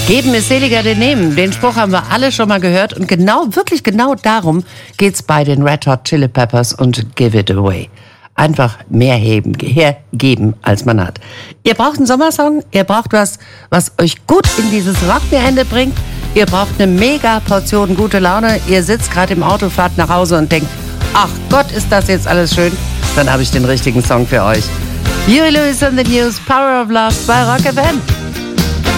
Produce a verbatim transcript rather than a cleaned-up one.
Geben ist seliger denn nehmen. Den Spruch haben wir alle schon mal gehört. Und genau, wirklich genau darum geht's bei den Red Hot Chili Peppers und Give It Away. Einfach mehr heben, hergeben, als man hat. Ihr braucht einen Sommersong, ihr braucht was, was euch gut in dieses Rockende bringt. Ihr braucht eine mega Portion gute Laune. Ihr sitzt gerade im Auto, fahrt nach Hause und denkt, ach Gott, ist das jetzt alles schön. Dann habe ich den richtigen Song für euch. Huey Lewis and the News, Power of Love bei Rock F M.